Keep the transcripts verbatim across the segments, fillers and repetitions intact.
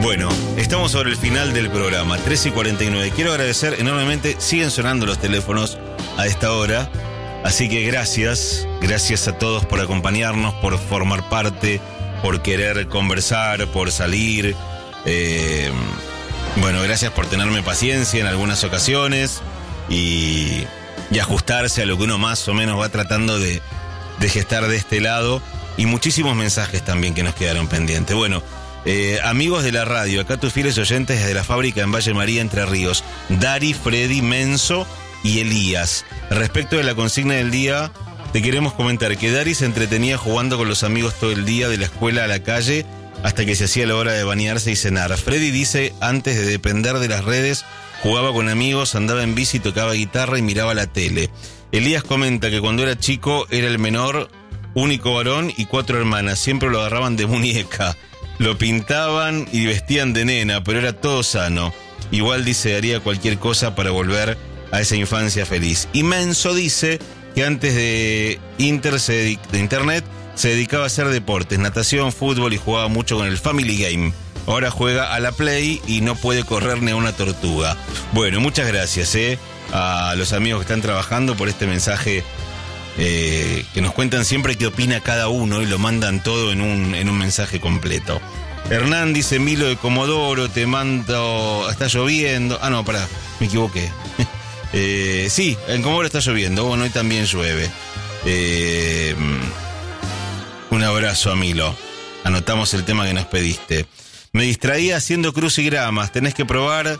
Bueno, estamos sobre el final del programa, tres y cuarenta y nueve. Quiero agradecer enormemente, siguen sonando los teléfonos a esta hora, así que gracias, gracias a todos por acompañarnos, por formar parte, por querer conversar, por salir. Eh, bueno, gracias por tenerme paciencia en algunas ocasiones y, y ajustarse a lo que uno más o menos va tratando de, de gestar de este lado, y muchísimos mensajes también que nos quedaron pendientes. Bueno, Eh, amigos de la radio, acá tus fieles oyentes desde la fábrica en Valle María, Entre Ríos, Dari, Freddy, Menso y Elías. Respecto de la consigna del día, te queremos comentar que Dari se entretenía jugando con los amigos todo el día, de la escuela a la calle, hasta que se hacía la hora de bañarse y cenar. Freddy dice, antes de depender de las redes, jugaba con amigos, andaba en bici, tocaba guitarra y miraba la tele. Elías comenta que cuando era chico era el menor, único varón y cuatro hermanas, siempre lo agarraban de muñeca. Lo pintaban y vestían de nena, pero era todo sano. Igual dice, haría cualquier cosa para volver a esa infancia feliz. Y Menso dice que antes de, Inter se dedic- de Internet se dedicaba a hacer deportes, natación, fútbol, y jugaba mucho con el Family Game. Ahora juega a la Play y no puede correr ni a una tortuga. Bueno, muchas gracias eh, a los amigos que están trabajando por este mensaje. Eh, que nos cuentan siempre qué opina cada uno y lo mandan todo en un, en un mensaje completo. Hernán dice, Milo de Comodoro, te mando... Está lloviendo. Ah, no, pará, me equivoqué. eh, sí, en Comodoro está lloviendo. Bueno, hoy también llueve. Eh, un abrazo a Milo. Anotamos el tema que nos pediste. Me distraía haciendo crucigramas. Tenés que probar...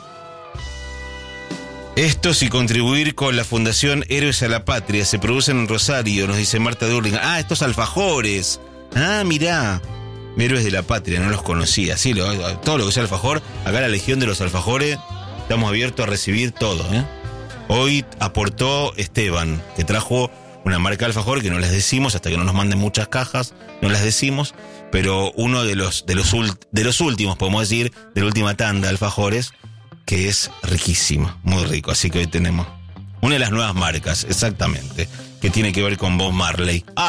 Estos y contribuir con la Fundación Héroes a la Patria. Se producen en Rosario, nos dice Marta Durling. Ah, estos alfajores. Ah, mirá. Héroes de la Patria, no los conocía. Sí, lo, todo lo que sea alfajor. Acá la Legión de los Alfajores, estamos abiertos a recibir todo, ¿eh? Hoy aportó Esteban, que trajo una marca de alfajor que no les decimos, hasta que no nos manden muchas cajas, no las decimos, pero uno de los, de los, ult, de los últimos, podemos decir, de la última tanda de alfajores, que es riquísimo, muy rico. Así que hoy tenemos una de las nuevas marcas, exactamente, que tiene que ver con Bob Marley. ¡Ah!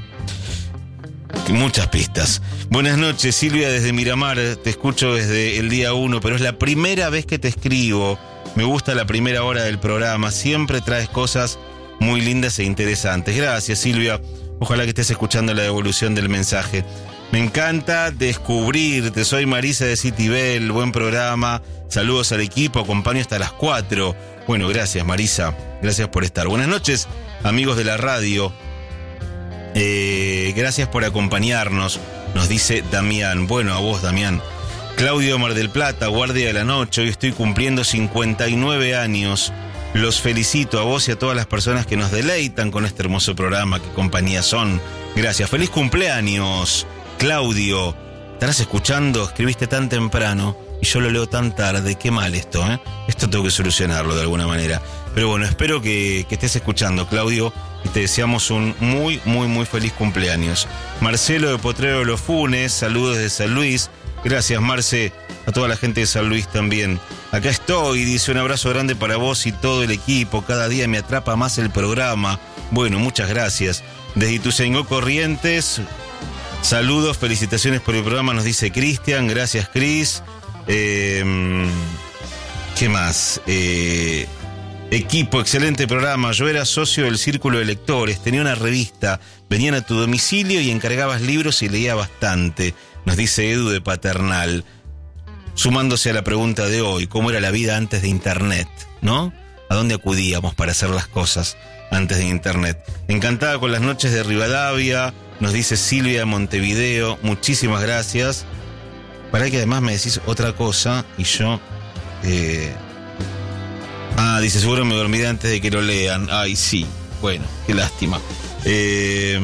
Muchas pistas. Buenas noches, Silvia, desde Miramar. Te escucho desde el día uno, pero es la primera vez que te escribo. Me gusta la primera hora del programa. Siempre traes cosas muy lindas e interesantes. Gracias, Silvia. Ojalá que estés escuchando la devolución del mensaje. Me encanta descubrirte. Soy Marisa de Citibel. Buen programa. Saludos al equipo. Acompaño hasta las cuatro. Bueno, gracias, Marisa. Gracias por estar. Buenas noches, amigos de la radio. Eh, gracias por acompañarnos, nos dice Damián. Bueno, a vos, Damián. Claudio Mar del Plata, guardia de la noche. Hoy estoy cumpliendo cincuenta y nueve años. Los felicito a vos y a todas las personas que nos deleitan con este hermoso programa. Qué compañía son. Gracias. Feliz cumpleaños, Claudio. ¿Estarás escuchando? Escribiste tan temprano y yo lo leo tan tarde. Qué mal esto, ¿eh? Esto tengo que solucionarlo de alguna manera. Pero bueno, espero que, que estés escuchando, Claudio, y te deseamos un muy, muy, muy feliz cumpleaños. Marcelo de Potrero de los Funes, saludos de San Luis. Gracias, Marce, a toda la gente de San Luis también. Acá estoy, dice, un abrazo grande para vos y todo el equipo. Cada día me atrapa más el programa. Bueno, muchas gracias. Desde Ituzaingó, Corrientes, saludos, felicitaciones por el programa, nos dice Cristian. Gracias, Cris. Eh, ¿Qué más? Eh... Equipo, excelente programa. Yo era socio del Círculo de Lectores, tenía una revista, venían a tu domicilio y encargabas libros y leía bastante, nos dice Edu de Paternal. Sumándose a la pregunta de hoy, ¿cómo era la vida antes de Internet? ¿No? ¿A dónde acudíamos para hacer las cosas antes de Internet? Encantada con las noches de Rivadavia, nos dice Silvia de Montevideo. Muchísimas gracias. Para que además me decís otra cosa y yo... Eh... Ah, dice, seguro me dormiré antes de que lo lean. Ay, sí. Bueno, qué lástima. Eh,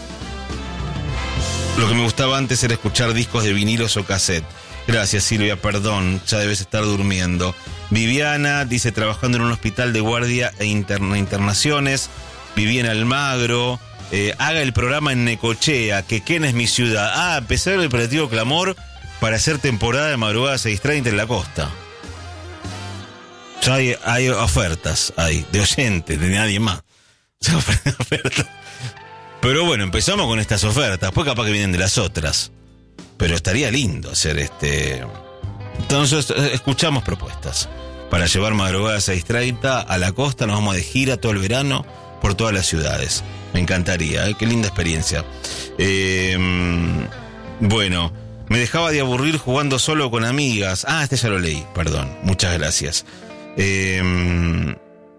lo que me gustaba antes era escuchar discos de vinilos o cassette. Gracias, Silvia, perdón, ya debes estar durmiendo. Viviana dice, trabajando en un hospital de guardia e interna, internaciones. Viví en Almagro. Eh, haga el programa en Necochea, que Quén es mi ciudad. Ah, empecé el operativo Clamor para hacer temporada de madrugada seis treinta en la costa. Ya hay, hay ofertas, hay, de oyentes, de nadie más. Ofertas. Pero bueno, empezamos con estas ofertas, después capaz que vienen de las otras. Pero estaría lindo hacer este Entonces, escuchamos propuestas. Para llevar madrugadas seis treinta a la costa, nos vamos de gira todo el verano por todas las ciudades. Me encantaría, ¿eh? Qué linda experiencia. Eh, bueno, me dejaba de aburrir jugando solo con amigas. Ah, este ya lo leí, perdón. Muchas gracias. Eh, en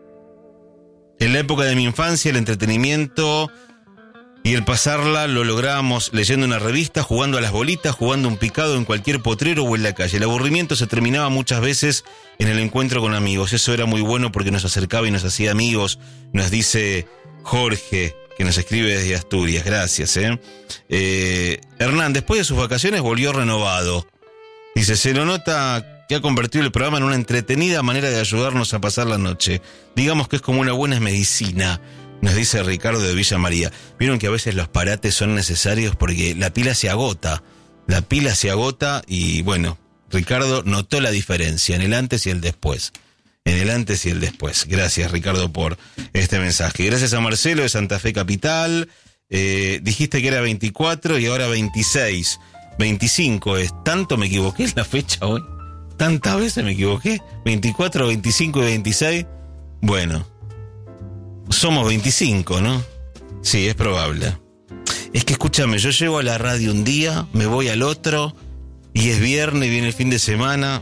la época de mi infancia, el entretenimiento y el pasarla lo lográbamos leyendo una revista, jugando a las bolitas, jugando un picado en cualquier potrero o en la calle. El aburrimiento se terminaba muchas veces en el encuentro con amigos. Eso era muy bueno porque nos acercaba y nos hacía amigos. Nos dice Jorge, que nos escribe desde Asturias. Gracias, ¿eh? eh Hernán, después de sus vacaciones volvió renovado. Dice, se lo nota que ha convertido el programa en una entretenida manera de ayudarnos a pasar la noche. Digamos que es como una buena medicina. Nos dice Ricardo de Villa María. Vieron que a veces los parates son necesarios porque la pila se agota. La pila se agota y, bueno, Ricardo notó la diferencia en el antes y el después. En el antes y el después. Gracias, Ricardo, por este mensaje. Gracias a Marcelo de Santa Fe Capital. Eh, dijiste que era veinticuatro y ahora veintiséis. veinticinco es. ¿Tanto me equivoqué en la fecha hoy? ¿Tantas veces me equivoqué? ¿veinticuatro, veinticinco y veintiséis? Bueno. Somos veinticinco, ¿no? Sí, es probable. Es que escúchame, yo llego a la radio un día, me voy al otro, y es viernes, viene el fin de semana.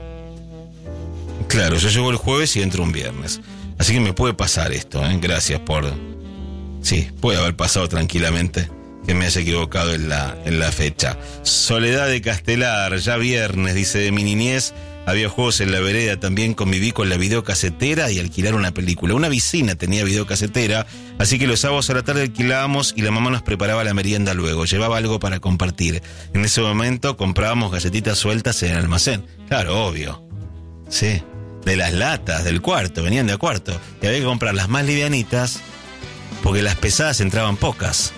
Claro, yo llego el jueves y entro un viernes. Así que me puede pasar esto, ¿eh? Gracias por... Sí, puede haber pasado tranquilamente que me haya equivocado en la, en la fecha. Soledad de Castelar, ya viernes, dice, de mi niñez. Había juegos en la vereda, también conviví con la videocasetera y alquilar una película. Una vecina tenía videocasetera, así que los sábados a la tarde alquilábamos y la mamá nos preparaba la merienda luego. Llevaba algo para compartir. En ese momento comprábamos galletitas sueltas en el almacén. Claro, obvio. Sí, de las latas del cuarto, venían de a cuarto. Y había que comprar las más livianitas porque las pesadas entraban pocas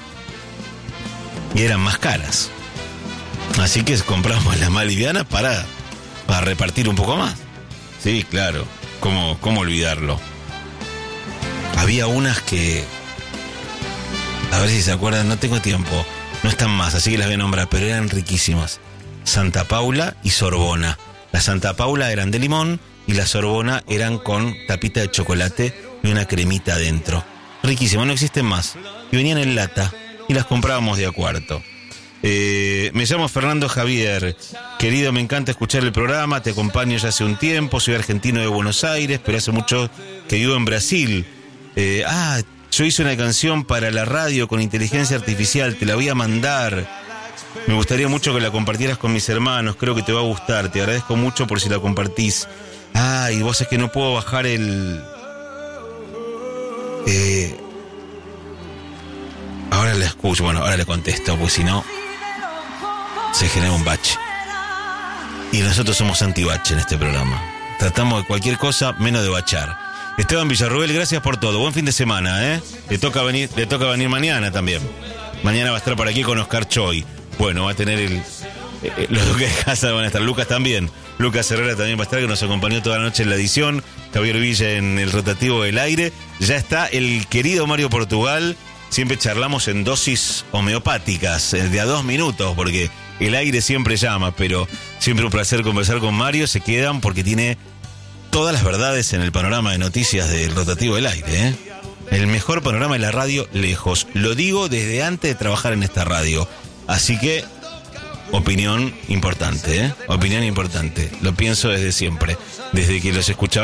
y eran más caras. Así que compramos las más livianas para... para repartir un poco más. Sí, claro. ¿Cómo, cómo olvidarlo? Había unas que... A ver si se acuerdan, no tengo tiempo. No están más, así que las voy a nombrar, pero eran riquísimas. Santa Paula y Sorbona. La Santa Paula eran de limón y la Sorbona eran con tapita de chocolate y una cremita adentro. Riquísimas, no existen más. Y venían en lata y las comprábamos de a cuarto. Eh, me llamo Fernando Javier. Querido, me encanta escuchar el programa. Te acompaño ya hace un tiempo. Soy argentino de Buenos Aires, pero hace mucho que vivo en Brasil. Eh, ah, yo hice una canción para la radio con inteligencia artificial. Te la voy a mandar. Me gustaría mucho que la compartieras con mis hermanos. Creo que te va a gustar. Te agradezco mucho por si la compartís. Ah, y vos es que no puedo bajar el... Eh... Ahora la escucho. Bueno, ahora le contesto, pues si no... se genera un bache. Y nosotros somos anti-bache en este programa. Tratamos de cualquier cosa menos de bachar. Esteban Villarruel, gracias por todo. Buen fin de semana, ¿eh? Le toca venir, le toca venir mañana también. Mañana va a estar por aquí con Oscar Choi. Bueno, va a tener el... Eh, los Duques de Casa van a estar. Lucas también. Lucas Herrera también va a estar, que nos acompañó toda la noche en la edición. Javier Villa en el rotativo del aire. Ya está el querido Mario Portugal. Siempre charlamos en dosis homeopáticas, de a dos minutos, porque el aire siempre llama, pero siempre un placer conversar con Mario. Se quedan porque tiene todas las verdades en el panorama de noticias del rotativo del aire, ¿eh? El mejor panorama de la radio lejos. Lo digo desde antes de trabajar en esta radio. Así que, opinión importante, ¿eh? Opinión importante. Lo pienso desde siempre, desde que los escuchaba.